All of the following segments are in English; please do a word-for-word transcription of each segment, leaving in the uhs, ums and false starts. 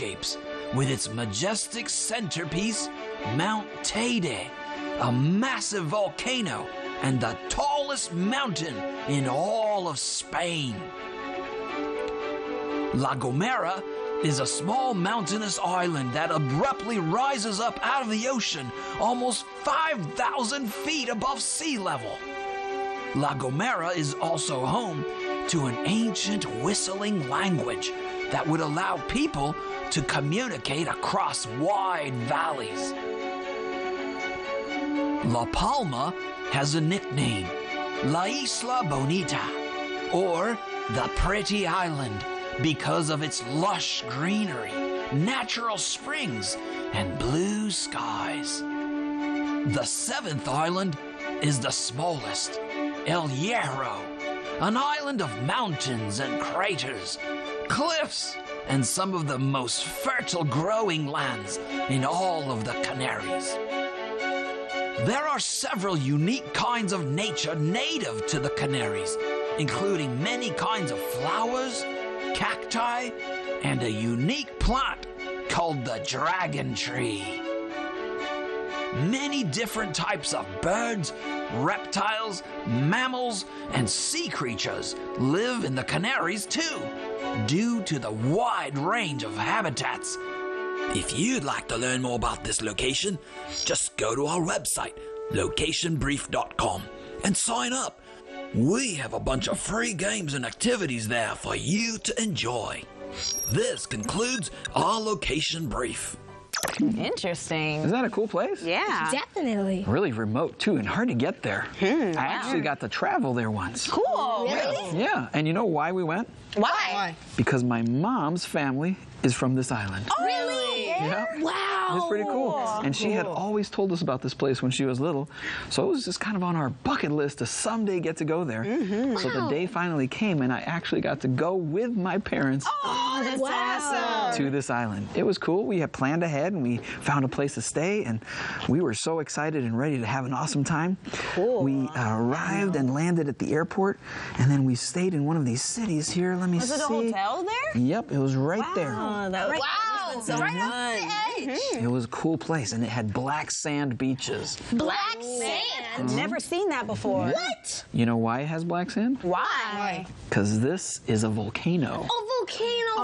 landscapes with its majestic centerpiece, Mount Teide, a massive volcano and the tallest mountain in all of Spain. La Gomera is a small mountainous island that abruptly rises up out of the ocean almost five thousand feet above sea level. La Gomera is also home to an ancient whistling language that would allow people to communicate across wide valleys. La Palma has a nickname, La Isla Bonita, or the Pretty Island, because of its lush greenery, natural springs, and blue skies. The seventh island is the smallest, El Hierro, an island of mountains and craters, cliffs, and some of the most fertile growing lands in all of the Canaries. There are several unique kinds of nature native to the Canaries, including many kinds of flowers, cacti, and a unique plant called the dragon tree. Many different types of birds, reptiles, mammals, and sea creatures live in the Canaries too, due to the wide range of habitats. If you'd like to learn more about this location, just go to our website, location brief dot com, and sign up. We have a bunch of free games and activities there for you to enjoy. This concludes our location brief. Interesting. Isn't that a cool place? Yeah. Definitely. Really remote, too, and hard to get there. Hmm, I wow. actually got to travel there once. Cool. Really? Yeah, and you know why we went? Why? Because my mom's family is from this island. Oh, really? Yeah. Wow. It's pretty cool. And she had always told us about this place when she was little, so it was just kind of on our bucket list to someday get to go there. Mm-hmm. So Wow. the day finally came, and I actually got to go with my parents Oh, that's awesome. to this island. It was cool. We had planned ahead, and we found a place to stay, and we were so excited and ready to have an awesome time. Cool. We uh, arrived and landed at the airport, and then we stayed in one of these cities here. Let me Was see. it a hotel there? Yep, it was right there. Oh, that was Wow. so Right fun. off the edge. It was a cool place, and it had black sand beaches. Black sand. I've never seen that before. What? You know why it has black sand? Why? Because this is a volcano. A volcano. A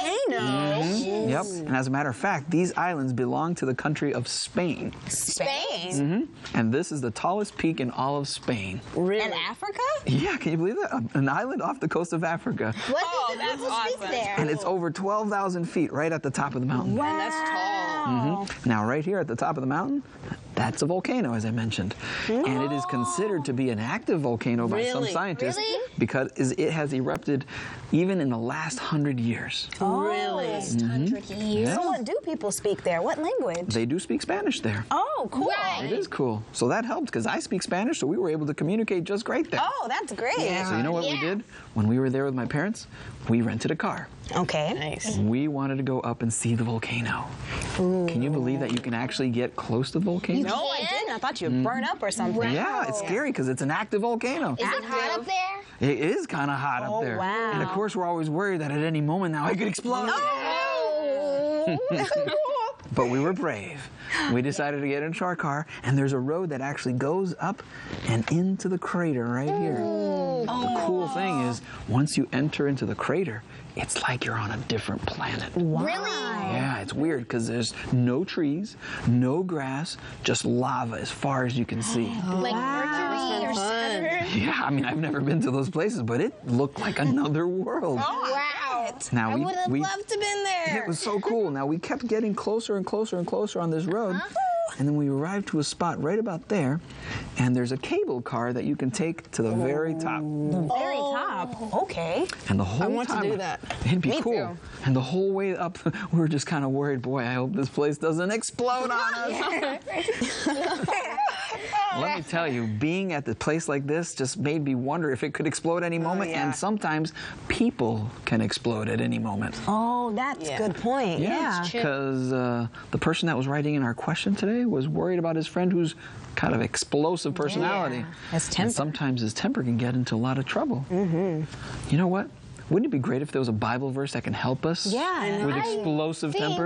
volcano? Yep, and as a matter of fact, these islands belong to the country of Spain. Spain? And this is the tallest peak in all of Spain. Really? In Africa? Yeah, can you believe that? An island off the coast of Africa. What Oh, do the that's people speak awesome. there? And it's over twelve thousand feet right at the top of the mountain. Wow. That's tall. Now, right here at the top of the mountain, that's a volcano, as I mentioned. And it is considered to be an active volcano by some Really? scientists Really? because it has erupted even in the last hundred years. Really? Last hundred years. So what do people speak there? What language? They do speak Spanish there. Oh, cool. Right. It is cool. So that helped because I speak Spanish, so we were able to communicate just great there. Oh, that's great. So you know what we Yeah. did? When we were there with my parents, we rented a car. Okay. Nice. We wanted to go up and see the volcano. Can you believe that you can actually get close to the volcano? No, I didn't. I thought you'd burn up or something. Yeah, it's scary because it's an active volcano. Is it hot up there? It is kind of hot Oh, up there. wow. And of course, we're always worried that at any moment now it could explode. Oh. But we were brave. We decided to get into our car, and there's a road that actually goes up and into the crater right here. The cool thing is, once you enter into the crater, it's like you're on a different planet. Really? Yeah, it's weird because there's no trees, no grass, just lava as far as you can see. Like Mercury or Saturn? Yeah, I mean, I've never been to those places, but it looked like another world. Wow. Now I we, would have we loved to been there. It was so cool. Now we kept getting closer and closer and closer on this road. And then we arrived to a spot right about there, and there's a cable car that you can take to the very top. Very top. Okay. And the whole I want to time, do that. It'd be Me cool. too. And the whole way up, we were just kind of worried. Boy, I hope this place doesn't explode on us. Let me tell you, being at the place like this just made me wonder if it could explode any moment. yeah. And sometimes people can explode at any moment. Oh, that's a good point. Yeah. Because uh, the person that was writing in our question today was worried about his friend who's kind of explosive personality. His And temper. sometimes his temper can get into a lot of trouble. Mm-hmm. You know what? Wouldn't it be great if there was a Bible verse that can help us Yeah, I know. with I explosive think tempers?